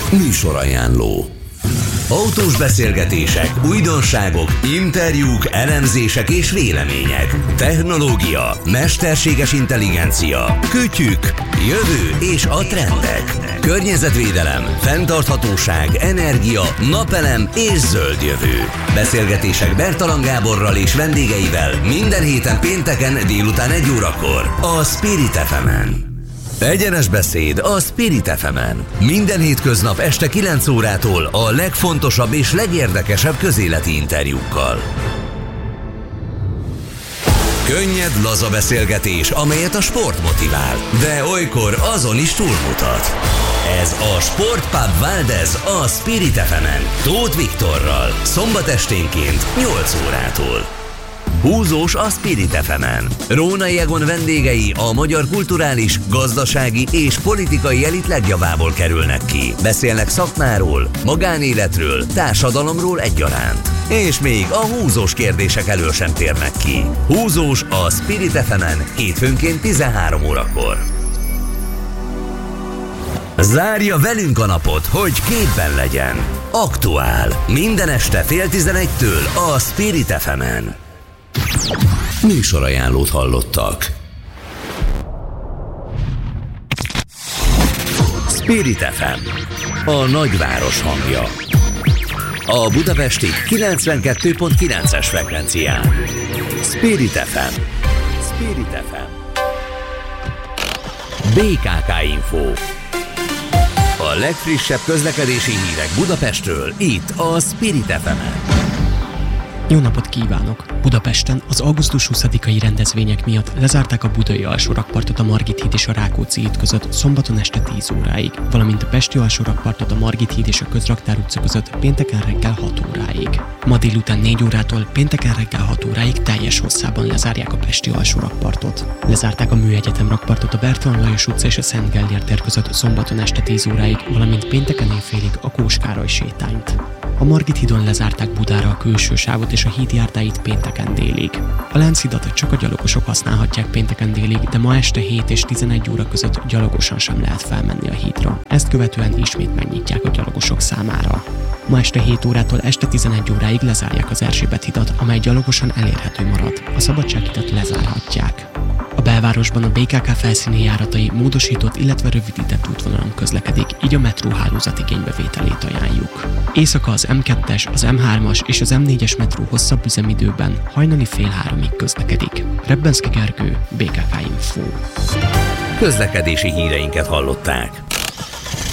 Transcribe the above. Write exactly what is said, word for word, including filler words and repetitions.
Műsorajánló. Autós beszélgetések, újdonságok, interjúk, elemzések és vélemények. Technológia, mesterséges intelligencia, kütyük, jövő és a trendek. Környezetvédelem, fenntarthatóság, energia, napelem és zöld jövő. Beszélgetések Bertalan Gáborral és vendégeivel minden héten pénteken délután egy órakor a Spirit ef emen. Egyenes beszéd a Spirit ef emen. Minden hétköznap este kilenc órától a legfontosabb és legérdekesebb közéleti interjúkkal. Könnyed, laza beszélgetés, amelyet a sport motivál, de olykor azon is túlmutat. Ez a Sportpub Valdez a Spirit ef emen, Tóth Viktorral, szombat esténként nyolc órától. Húzós a Spirit ef emen. Rónai Egon vendégei a magyar kulturális, gazdasági és politikai elit legjavából kerülnek ki. Beszélnek szakmáról, magánéletről, társadalomról egyaránt. És még a húzós kérdések elől sem térnek ki. Húzós a Spirit ef emen hétfőnként tizenhárom órakor. Zárja velünk a napot, hogy képben legyen. Aktuál. Minden este fél tizenegytől a Spirit ef emen. Műsorajánlót hallottak. Spirit ef em, a nagyváros hangja. A budapesti kilencvenkettő pont kilences frekvencián. Spirit ef em. Spirit ef em. bé ká ká Info. A legfrissebb közlekedési hírek Budapestről, itt a Spirit ef emen. Jó napot kívánok! Budapesten az augusztus huszadikai rendezvények miatt lezárták a budai alsórakpartot a Margit híd és a Rákóczi híd között szombaton este tíz óráig, valamint a pesti alsórakpartot a Margit híd és a Közraktár utca között pénteken reggel hat óráig. Ma délután négy órától pénteken reggel hat óráig teljes hosszában lezárják a pesti alsórakpartot. Lezárták a Műegyetem rakpartot a Bertalan Lajos utca és a Szent Gellért tér között szombaton este tíz óráig, valamint pénteken éjfélig a Kós Károly sétányt. A Margit hídon lezárták Budára a külső sávot és a híd járdáit pénteken délig. A Lánchidat csak a gyalogosok használhatják pénteken délig, de ma este hét és tizenegy óra között gyalogosan sem lehet felmenni a hídra. Ezt követően ismét megnyitják a gyalogosok számára. Ma este hét órától este tizenegy óráig lezárják az Erzsébet hidat, amely gyalogosan elérhető marad. A Szabadsághidat lezárhatják. A belvárosban a bé ká ká felszíni járatai módosított, illetve rövidített útvonalon közlekedik, így a metróhálózat igénybevételét ajánljuk. Éjszaka az em kettes, az em hármas és az em négyes metró hosszabb üzemidőben hajnali fél háromig közlekedik. Rebbenszky Gergő, bé ká ká Info. Közlekedési híreinket hallották.